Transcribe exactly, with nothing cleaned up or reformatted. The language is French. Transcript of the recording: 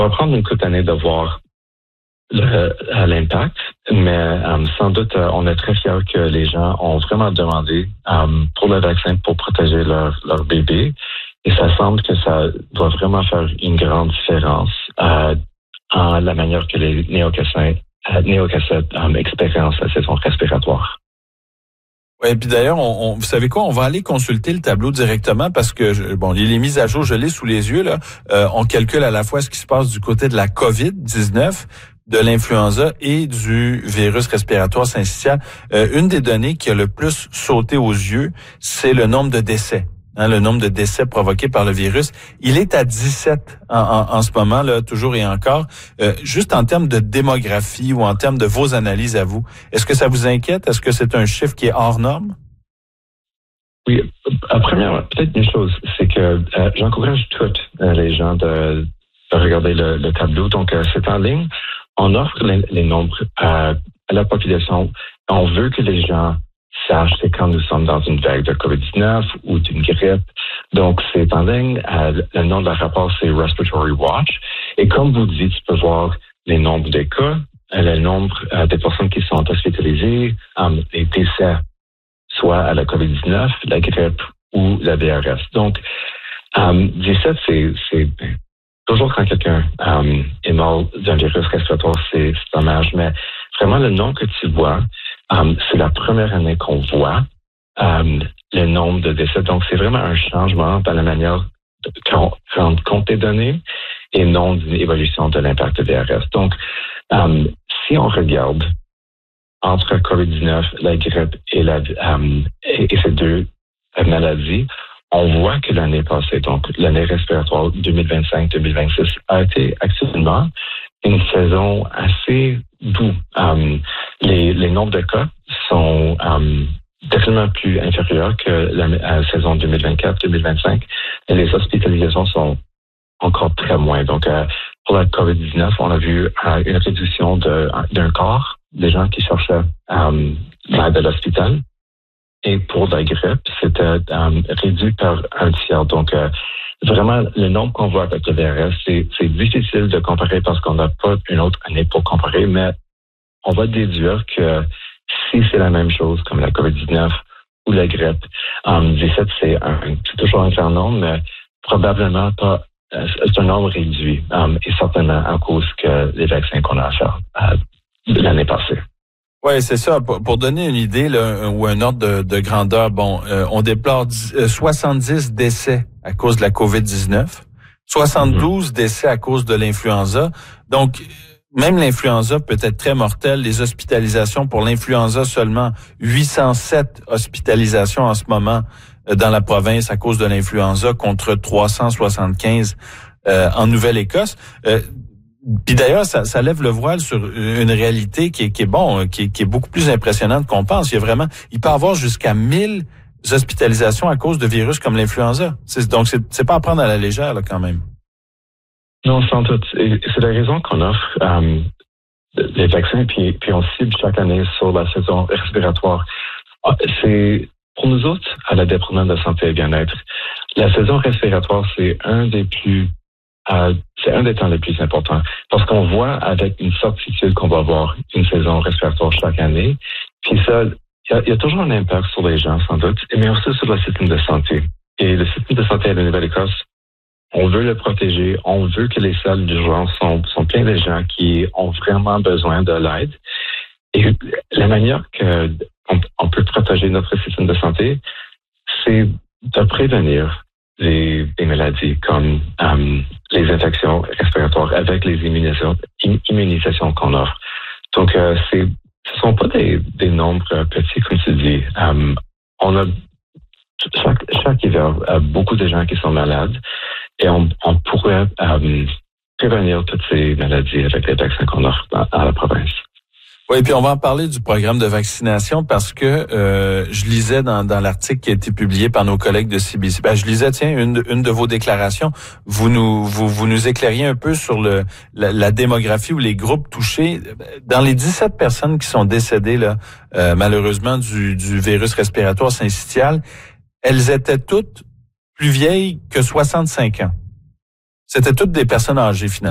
va prendre une couple d'années de voir le, l'impact, mais euh, sans doute, euh, on est très fiers que les gens ont vraiment demandé euh, pour le vaccin pour protéger leur, leur bébé. Et ça semble que ça doit vraiment faire une grande différence euh, en la manière que les néocassettes, euh, néocassettes euh, expériencent la saison respiratoire. Oui, puis d'ailleurs, on, on, vous savez quoi, on va aller consulter le tableau directement parce que, bon, les mises à jour, je l'ai sous les yeux, là. Euh, on calcule à la fois ce qui se passe du côté de la covid dix-neuf, de l'influenza et du virus respiratoire syncytial. Euh, une des données qui a le plus sauté aux yeux, c'est le nombre de décès. Hein, le nombre de décès provoqués par le virus. Il est à dix-sept en, en, en ce moment, là, toujours et encore. Euh, juste en termes de démographie ou en termes de vos analyses à vous, est-ce que ça vous inquiète? Est-ce que c'est un chiffre qui est hors norme? Oui, à première, peut-être une chose, c'est que euh, j'encourage toutes euh, les gens de, de regarder le, le tableau. Donc, euh, c'est en ligne. On offre les, les nombres à, à la population. On veut que les gens sachent que quand nous sommes dans une vague de covid dix-neuf ou d'une grippe. Donc, c'est en ligne. Euh, le nom de la rapport, c'est Respiratory Watch. Et comme vous dites, tu peux voir les nombres des cas, le nombre euh, des personnes qui sont hospitalisées, euh, les décès, soit à la covid dix-neuf, la grippe ou la V R S. Donc, euh, dix-sept, c'est, c'est toujours quand quelqu'un euh, est mort d'un virus respiratoire, c'est, c'est dommage. Mais vraiment, le nom que tu vois, Um, c'est la première année qu'on voit um, le nombre de décès. Donc, c'est vraiment un changement dans la manière de rendre compte des données et non d'une évolution de l'impact de V R S. Donc, um, si on regarde entre covid dix-neuf, la grippe et, la, um, et, et ces deux maladies, on voit que l'année passée, donc l'année respiratoire deux mille vingt-cinq deux mille vingt-six, a été actuellement une saison assez doux. Um, les, les nombres de cas sont um, définitivement plus inférieurs que la, la saison deux mille vingt-quatre deux mille vingt-cinq et les hospitalisations sont encore très moins. Donc, euh, pour la covid dix-neuf, on a vu euh, une réduction de, d'un quart des gens qui cherchaient um, l'aide de l'hôpital. Et pour la grippe, c'était um, réduit par un tiers. Donc, euh, vraiment, le nombre qu'on voit avec le V R S, c'est, c'est difficile de comparer parce qu'on n'a pas une autre année pour comparer, mais on va déduire que si c'est la même chose comme la covid dix-neuf ou la grippe, um, dix-sept, c'est, un, c'est toujours un grand nombre, mais probablement pas, euh, c'est un nombre réduit, um, et certainement à cause que les vaccins qu'on a à faire euh, l'année passée. Oui, c'est ça. Pour, pour donner une idée là, ou un ordre de, de grandeur, bon, euh, on déplore dix, euh, soixante-dix décès à cause de la covid dix-neuf, soixante-douze mm-hmm. décès à cause de l'influenza. Donc, même l'influenza peut être très mortelle. Les hospitalisations pour l'influenza, seulement huit cent sept hospitalisations en ce moment euh, dans la province à cause de l'influenza contre trois cent soixante-quinze euh, en Nouvelle-Écosse. Euh, Puis d'ailleurs, ça, ça lève le voile sur une réalité qui est, qui est bon, qui est, qui est beaucoup plus impressionnante qu'on pense. Il y a vraiment, il peut y avoir jusqu'à mille hospitalisations à cause de virus comme l'influenza. C'est, donc, c'est, c'est pas à prendre à la légère, là, quand même. Non, sans doute. Et c'est la raison qu'on offre euh, les vaccins, puis, puis on cible chaque année sur la saison respiratoire. C'est, pour nous autres, à la département de santé et bien-être, la saison respiratoire, c'est un des plus Euh, c'est un des temps les plus importants parce qu'on voit avec une certitude qu'on va avoir une saison respiratoire chaque année. Puis ça, il y, y a toujours un impact sur les gens, sans doute, mais aussi sur le système de santé. Et le système de santé à la Nouvelle-Écosse, on veut le protéger, on veut que les salles d'urgence sont, sont pleines de gens qui ont vraiment besoin de l'aide. Et la manière que on, on peut protéger notre système de santé, c'est de prévenir Les, les maladies comme um, les infections respiratoires avec les immunisations, immunisations qu'on offre. Donc, euh, c'est, ce ne sont pas des, des nombres petits, comme tu dis. Um, on a chaque, chaque hiver euh, beaucoup de gens qui sont malades et on, on pourrait um, prévenir toutes ces maladies avec les vaccins qu'on offre à, à la province. Oui, puis on va en parler du programme de vaccination parce que euh, je lisais dans, dans l'article qui a été publié par nos collègues de C B C. Ben, je lisais, tiens, une, une de vos déclarations. Vous nous vous, vous nous éclairiez un peu sur le la, la démographie ou les groupes touchés. Dans les dix-sept personnes qui sont décédées là, euh, malheureusement du, du virus respiratoire syncytial, elles étaient toutes plus vieilles que soixante-cinq ans. C'était toutes des personnes âgées finalement.